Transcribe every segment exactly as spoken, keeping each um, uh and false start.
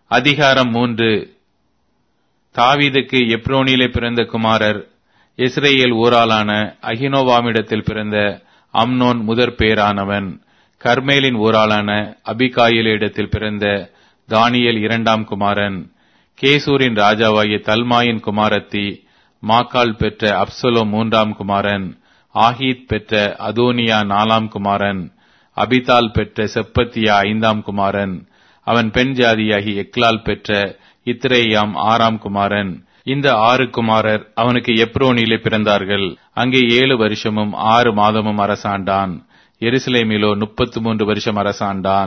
அதிகாரம் மூன்று. தாவீதுக்கு எப்ரோனிலே பிறந்த குமாரர் இஸ்ரேல் ஊராளான அகினோவாமிடத்தில் பிறந்த அம்னோன் முதற் பேரானவன். கர்மேலின் ஊராளான அபிகாயிலிடத்தில் பிறந்த தானியேல் இரண்டாம் குமாரன். கேசூரின் ராஜாவாகிய தல்மாயின் குமாரத்தி மாக்காள் பெற்ற அப்சலோம் மூன்றாம் குமாரன். ஆகீத் பெற்ற அதோனியா நாலாம் குமாரன். அபிதால் பெற்ற செப்பத்தியா ஐந்தாம் குமாரன். அவன் பெண் ஜாதியாகி எக்லால் பெற்ற இத்ரேயாம் ஆறாம் குமாரன். இந்த ஆறு குமாரர் அவனுக்கு எப்ரோனிலே பிறந்தார்கள். அங்கே ஏழு வருஷமும் ஆறு மாதமும் அரசாண்டான். எருசலேமிலோ முப்பத்து மூன்று வருஷம் அரசாண்டான்.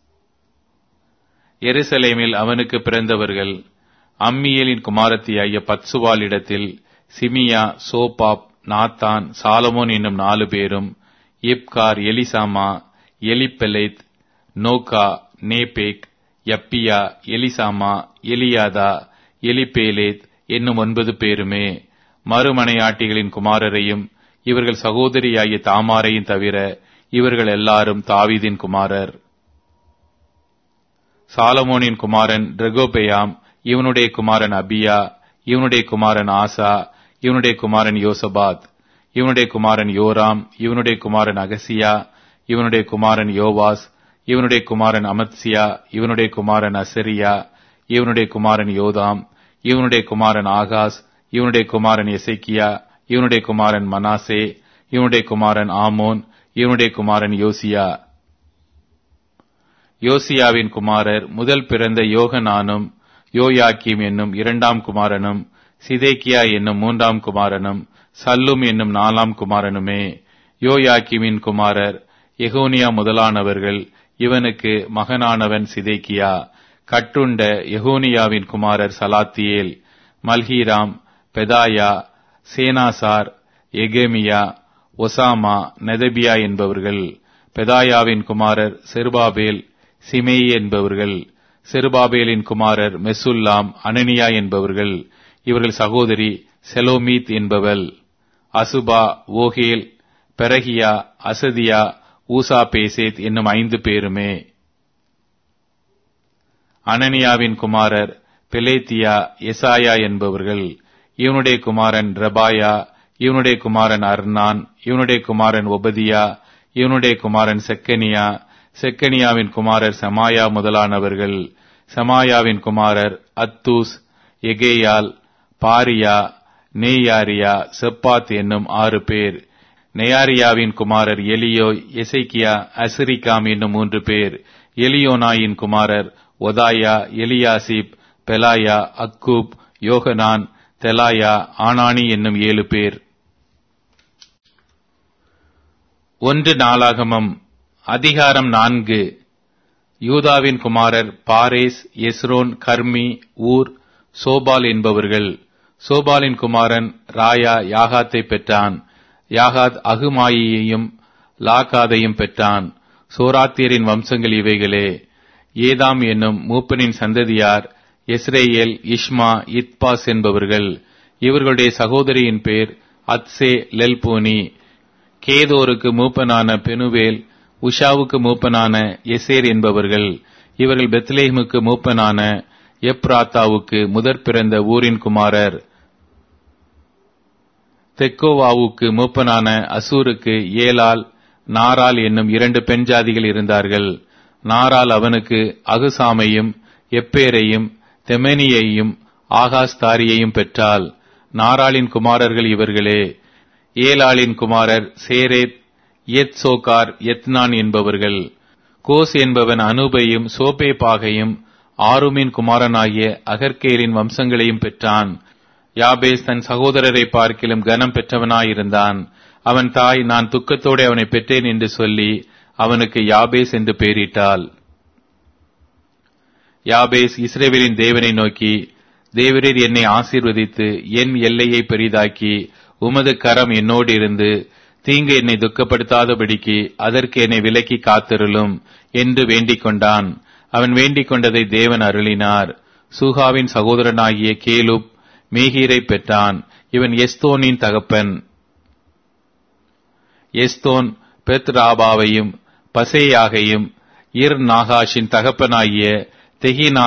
எருசலேமில் அவனுக்கு பிறந்தவர்கள் அம்மியேலின் குமாரத்தியாகிய பத்சுவால் இடத்தில் சிமியா, சோபாப், நாத்தான், சாலமோன் என்னும் நாலு பேரும், இப்கார், எலிசாமா, எலிப்பெலேத், நோகா, நேபேக், யப்பியா, எலிசாமா, எலியாதா, எலிப்பேலேத் என்னும் ஒன்பது பேருமே. மறுமனையாட்டிகளின் குமாரரையும் இவர்கள் சகோதரியாகிய தாமாரையும் தவிர இவர்கள் எல்லாரும் தாவீதின் குமாரர். சாலமோனின் குமாரன் ரெகோபெயாம், இவனுடைய குமாரன் அபியா, இவனுடைய குமாரன் ஆசா, இவனுடைய குமாரன் யோசபாத், இவனுடைய குமாரன் யோராம், இவனுடைய குமாரன் அகசியா, இவனுடைய குமாரன் யோவாஸ், இவனுடைய குமாரன் அமத்சியா, இவனுடைய குமாரன் அசரியா, இவனுடைய குமாரன் யோதாம், இவனுடைய குமாரன் ஆகாஸ், இவனுடைய குமாரன் எசேக்கியா, இவனுடைய குமாரன் மனாசே, இவனுடைய குமாரன் ஆமோன், இவனுடைய குமாரன் யோசியா. யோசியாவின் குமாரர் முதல் பிறந்த யோகனானும் யோயாக்கீம் என்னும் இரண்டாம் குமாரனும் சிதேக்கியா என்னும் மூன்றாம் குமாரனும் சல்லும் என்னும் நாலாம் குமாரனுமே. யோயாக்கீமின் குமாரர் எகோனியா முதலானவர்கள். இவனுக்கு மகனானவன் சிதேக்கியா. கட்டுண்ட எகோனியாவின் குமாரர் சலாத்தியேல், மல்ஹீராம், பெதாயா, சேனாசார், எகேமியா, ஒசாமா, நெதபியா என்பவர்கள். பெதாயாவின் குமாரர் செருபாபேல், சிமேயி என்பவர்கள். செருபாபேலின் குமாரர் மெசுல்லாம், அனனியா என்பவர்கள். இவர்கள் சகோதரி செலோமீத் என்பவள். அசுபா, ஓகேல், பெரகியா, அசதியா, ஊசா பேசேத் என்னும் ஐந்து பேருமே. அனனியாவின் குமாரர் பெலேத்தியா, எசாயா என்பவர்கள். இவனுடைய குமாரன் ரபாயா, இவனுடைய குமாரன் அர்னான், இவனுடைய குமாரன் ஒபதியா, இவனுடைய குமாரன் செக்கனியா, செக்கனியாவின் குமாரர் சமாயா முதலானவர்கள். சமாயாவின் குமாரர் அத்தூஸ், எகேயால், பாரியா, நேயாரியா, செப்பாத் என்னும் ஆறு பேர். நெயாரியாவின் குமாரர் எலியோ, எசேக்கியா, அசிரிகாம் என்னும் மூன்று பேர். எலியோனாயின் குமாரர் ஒதாயா, எலியாசிப், பெலாயா, அக்கூப், யோகனான், தெலாயா, ஆனானி என்னும் ஏழு பேர். ஒன்று நாளாகமம். அதிகாரம் நான்கு. யூதாவின் குமாரர் பாரேஸ், எஸ்ரோன், கர்மி, ஊர், சோபால் என்பவர்கள். சோபாலின் குமாரன் ராயா யாகாத்தை பெற்றான். யாகாத் அகுமாயியையும் லாகாதையும் பெற்றான். சோராத்தியரின் வம்சங்கள் இவைகளே. ஏதாம் என்னும் மூப்பனின் சந்ததியார் எஸ்ரேயேல், இஷ்மா, இத்பாஸ் என்பவர்கள். இவர்களுடைய சகோதரியின் பேர் அத்சே லெல்பூனி. கேதோருக்கு மூப்பனான பெனுவேல், உஷாவுக்கு மூப்பனான எசேர் என்பவர்கள். இவர்கள் பெத்லேஹமுக்கு மூப்பனான எப்ராத்தாவுக்கு முதற் பிறந்த ஊரின் குமாரர். தெக்கோவாவுக்கு மூப்பனான அசூருக்கு ஏலால், நாரால் என்னும் இரண்டு பெண் ஜாதிகள் இருந்தார்கள். நாரால் அவனுக்கு அகுசாமையும் எப்பேரையும் தெமெனியையும் ஆகாஸ்தாரியையும் பெற்றாள். நாராளின் குமாரர்கள் இவர்களே. ஏலாளின் குமாரர் சேரேத், எத்சோகார், எத்னான் என்பவர்கள். கோஸ் என்பவன் அனூபையும் சோபேபாகையும் ஆருமின் குமாரனாகிய அகர்கேலின் வம்சங்களையும் பெற்றான். யாபேஸ் தன் சகோதரரை பார்க்கிலும் கனம் பெற்றவனாயிருந்தான். அவன் தாய், நான் துக்கத்தோடு அவனை பெற்றேன் என்று சொல்லி அவனுக்கு யாபேஸ் என்று பெயரிட்டாள். யாபேஸ் இஸ்ரவேலின் தேவனை நோக்கி, தேவரீர் என்னை ஆசீர்வதித்து என் எல்லையை பெரிதாக்கி உமது கரம் என்னோடு இருந்து தீங்கு என்னை துக்கப்படுத்தாதபடிக்கு அதற்கு என்னை விலக்கி காத்திருளும் என்று வேண்டிக் கொண்டான். அவன் வேண்டிக் கொண்டதை தேவன் அருளினார். சூகாவின் சகோதரனாகிய கேலுப் மேகீரை பெற்றான். இவன் எஸ்தோனின் தகப்பன். எஸ்தோன் பெத்ராபாவையும் பசேயாகையும் இர் நாகாஷின் தகப்பனாகிய தெகினா